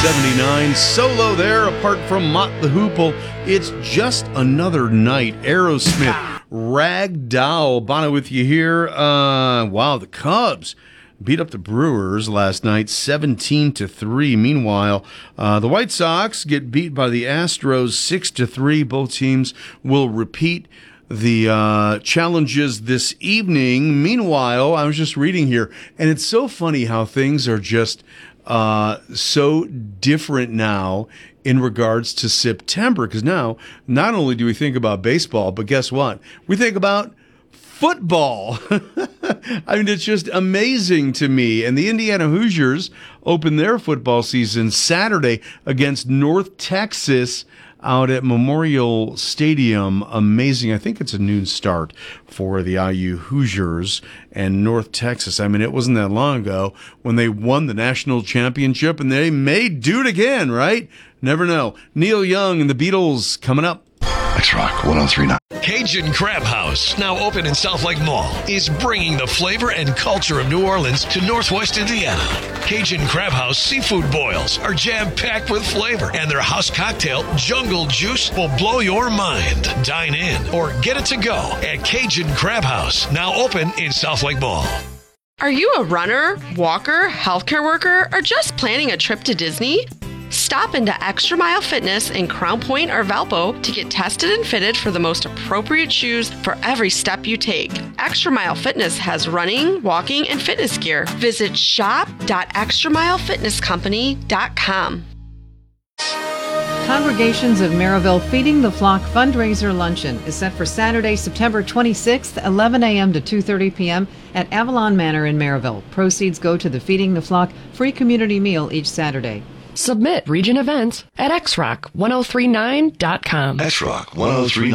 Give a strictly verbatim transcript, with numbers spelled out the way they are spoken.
seventy-nine, solo there, apart from Mott the Hoople. It's just another night. Aerosmith, Ragdoll. Bono with you here. Uh, wow, the Cubs beat up the Brewers last night, seventeen to three. Meanwhile, uh, the White Sox get beat by the Astros, six to three. Both teams will repeat the uh, challenges this evening. Meanwhile, I was just reading here, and it's so funny how things are just uh, so different now in regards to September, because now not only do we think about baseball, but guess what? We think about football. I mean, it's just amazing to me. And the Indiana Hoosiers open their football season Saturday against North Texas out at Memorial Stadium. Amazing. I think it's a noon start for the I U Hoosiers and North Texas. I mean, it wasn't that long ago when they won the national championship, and they may do it again, right? Never know. Neil Young and the Beatles coming up. X-Rock one oh three point nine. Cajun Crab House, now open in South Lake Mall, is bringing the flavor and culture of New Orleans to Northwest Indiana. Cajun Crab House seafood boils are jam-packed with flavor, and their house cocktail, Jungle Juice, will blow your mind. Dine in or get it to go at Cajun Crab House, now open in South Lake Mall. Are you a runner, walker, healthcare worker, or just planning a trip to Disney? Stop into Extra Mile Fitness in Crown Point or Valpo to get tested and fitted for the most appropriate shoes for every step you take. Extra Mile Fitness has running, walking, and fitness gear. Visit shop dot extra mile fitness company dot com. Congregations of Maryville Feeding the Flock fundraiser luncheon is set for Saturday, September twenty-sixth, eleven a.m. to two thirty p.m. at Avalon Manor in Maryville. Proceeds go to the Feeding the Flock free community meal each Saturday. Submit Region Events at x rock ten thirty-nine dot com. X-Rock one oh three point nine.